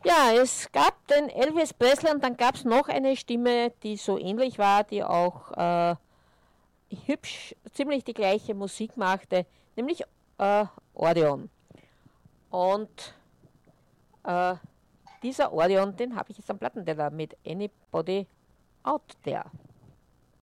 Ja, es gab den Elvis Presley und dann gab es noch eine Stimme, die so ähnlich war, die auch hübsch ziemlich die gleiche Musik machte, nämlich Odeon. Und dieser Odeon, den habe ich jetzt am Plattenteller mit Anybody Out There.